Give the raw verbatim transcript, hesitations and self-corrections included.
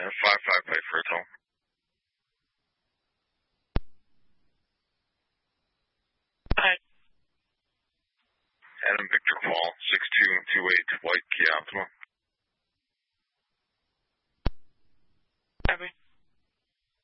And five five plate for hotel. Hi. Adam Victor Paul, six two two eight White Key Optima.